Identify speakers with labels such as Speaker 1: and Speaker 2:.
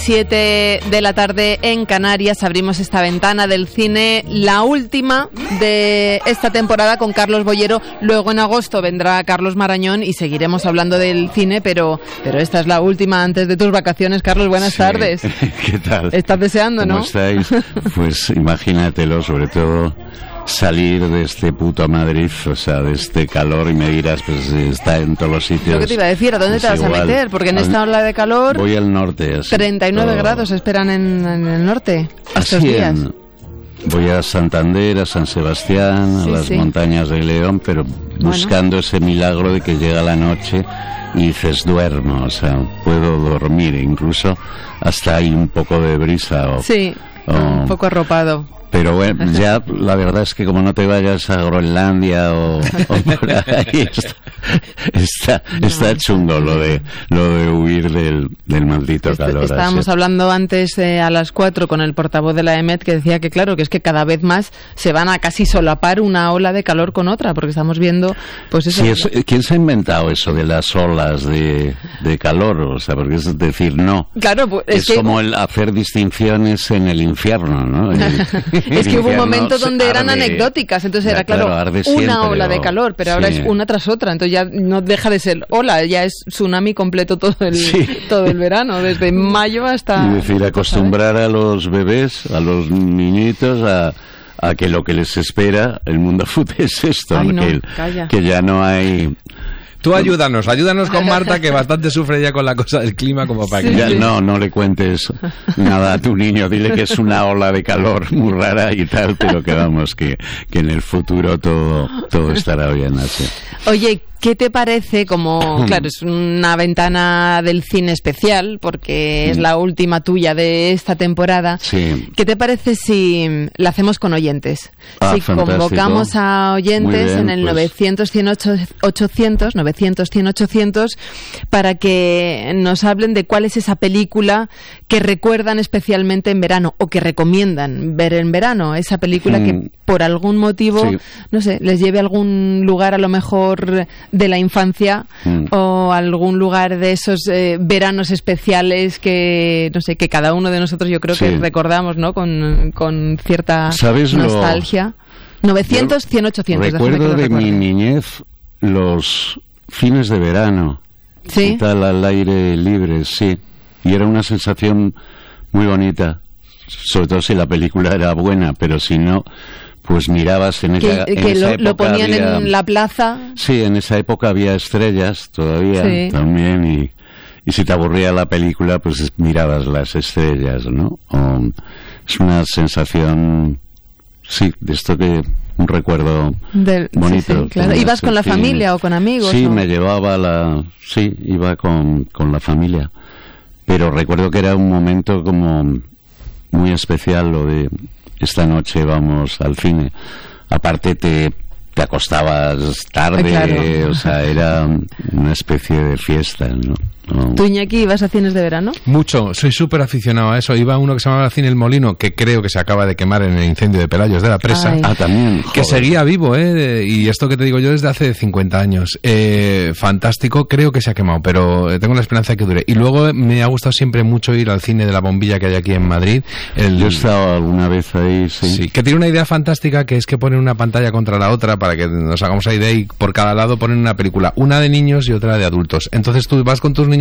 Speaker 1: 7 de la tarde en Canarias, abrimos esta ventana del cine, la última de esta temporada con Carlos Boyero. Luego en agosto vendrá Carlos Marañón y seguiremos hablando del cine, pero esta es la última antes de tus vacaciones. Carlos, buenas tardes.
Speaker 2: ¿Qué tal?
Speaker 1: ¿Estás deseando,
Speaker 2: ¿Cómo
Speaker 1: no?
Speaker 2: estáis? Pues imagínatelo, sobre todo salir de este puto Madrid, o sea, de este calor, y me dirás, pues está en todos los sitios.
Speaker 1: Lo que te iba a decir, ¿a dónde te vas a meter? Porque en esta ola de calor...
Speaker 2: Voy al norte. Así,
Speaker 1: 39 grados esperan en el norte estos días.
Speaker 2: Voy a Santander, a San Sebastián, a las montañas de León, pero buscando ese milagro de que llega la noche y dices, duermo, o sea, puedo dormir, incluso hasta hay un poco de brisa. Un
Speaker 1: poco arropado.
Speaker 2: Pero bueno, ya la verdad es que como no te vayas a Groenlandia o por ahí, está chungo lo de huir del maldito calor.
Speaker 1: Estábamos hablando antes a las 4 con el portavoz de la EMET que decía que claro, que es que cada vez más se van a casi solapar una ola de calor con otra, porque estamos viendo pues eso.
Speaker 2: Sí, ¿quién se ha inventado eso de las olas de calor? O sea, porque es decir, no.
Speaker 1: Claro, pues,
Speaker 2: es como el hacer distinciones en el infierno, ¿no?
Speaker 1: Es que hubo un momento donde eran anecdóticas, entonces era claro, una ola de calor, pero ahora es una tras otra, entonces ya no deja de ser ola, ya es tsunami completo todo el verano, desde mayo hasta...
Speaker 2: Es decir, acostumbrar a los bebés, a los niñitos a que lo que les espera el mundo fútbol es esto, que ya no hay...
Speaker 3: Tú ayúdanos con Marta, que bastante sufre ya con la cosa del clima, como para que...
Speaker 2: Ya, no le cuentes nada a tu niño, dile que es una ola de calor muy rara y tal, pero que vamos, que en el futuro todo estará bien así.
Speaker 1: Oye, ¿qué te parece como, claro, es una ventana del cine especial, porque es la última tuya de esta temporada?
Speaker 2: Sí.
Speaker 1: ¿Qué te parece si la hacemos con oyentes? Si
Speaker 2: fantástico.
Speaker 1: Convocamos a oyentes
Speaker 2: bien,
Speaker 1: en el 900-100-800, 900-100-800, para que nos hablen de cuál es esa película que recuerdan especialmente en verano, o que recomiendan ver en verano, esa película que por algún motivo, no sé, les lleve a algún lugar a lo mejor de la infancia o algún lugar de esos veranos especiales que, no sé, que cada uno de nosotros yo creo que recordamos, ¿no? Con cierta nostalgia. 900-100-800.
Speaker 2: Recuerdo de mi niñez los fines de verano.
Speaker 1: ¿Sí?
Speaker 2: Y tal, al aire libre, sí. Y era una sensación muy bonita. Sobre todo si la película era buena, pero si no... Pues mirabas en esa época
Speaker 1: lo ponían en la plaza.
Speaker 2: Sí, en esa época había estrellas todavía también, y si te aburría la película, pues mirabas las estrellas, ¿no? Es una sensación, de esto que un recuerdo bonito.
Speaker 1: Sí, claro. ¿Ibas con la familia o con amigos?
Speaker 2: Sí, me llevaba iba con la familia. Pero recuerdo que era un momento como muy especial lo de... Esta noche vamos al cine. Aparte te acostabas tarde, o sea, era una especie de fiesta, ¿no?
Speaker 1: ¿Tú, Iñaki, ibas a cines de verano?
Speaker 3: Mucho, soy súper aficionado a eso. Iba a uno que se llamaba Cine El Molino, que creo que se acaba de quemar en el incendio de Pelayos de la Presa.
Speaker 2: También.
Speaker 3: Que seguía vivo, y esto que te digo yo desde hace 50 años. Fantástico, creo que se ha quemado, pero tengo la esperanza de que dure. Y luego me ha gustado siempre mucho ir al cine de la Bombilla que hay aquí en Madrid.
Speaker 2: Yo he estado alguna vez ahí,
Speaker 3: sí. Que tiene una idea fantástica, que es que ponen una pantalla contra la otra para que nos hagamos la idea, y por cada lado ponen una película, una de niños y otra de adultos. Entonces tú vas con tus niños